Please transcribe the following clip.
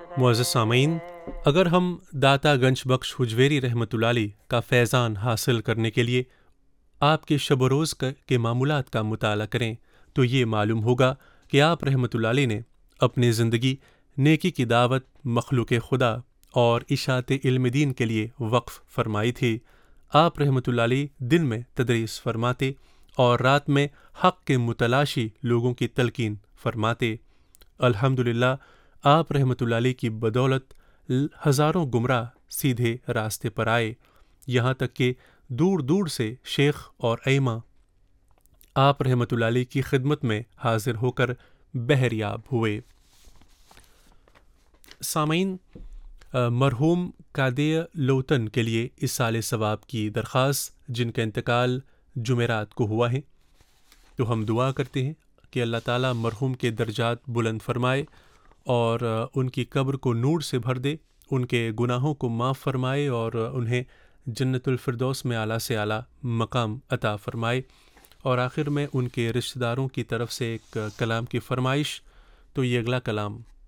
معزز سامعین، اگر ہم داتا گنج بخش حجویری رحمۃ اللہ علیہ کا فیضان حاصل کرنے کے لیے آپ کے شب و روز کے معمولات کا مطالعہ کریں تو یہ معلوم ہوگا کہ آپ رحمۃ اللہ علیہ نے اپنی زندگی نیکی کی دعوت، مخلوق خدا اور اشاعت علم دین کے لیے وقف فرمائی تھی۔ آپ رحمۃ اللہ علیہ دن میں تدریس فرماتے اور رات میں حق کے متلاشی لوگوں کی تلقین فرماتے۔ الحمدللہ آپ رحمۃ اللہ علیہ کی بدولت ہزاروں گمراہ سیدھے راستے پر آئے، یہاں تک کہ دور دور سے شیخ اور ائمہ آپ رحمۃ اللہ علیہ کی خدمت میں حاضر ہو کر بہریاب ہوئے۔ سامعین، مرحوم قادی لوتن کے لیے اصالِ ثواب کی درخواست، جن کا انتقال جمعرات کو ہوا ہے، تو ہم دعا کرتے ہیں کہ اللہ تعالیٰ مرحوم کے درجات بلند فرمائے اور ان کی قبر کو نور سے بھر دے، ان کے گناہوں کو معاف فرمائے اور انہیں جنت الفردوس میں اعلیٰ سے اعلیٰ مقام عطا فرمائے۔ اور آخر میں ان کے رشتہ داروں کی طرف سے ایک کلام کی فرمائش، تو یہ اگلا کلام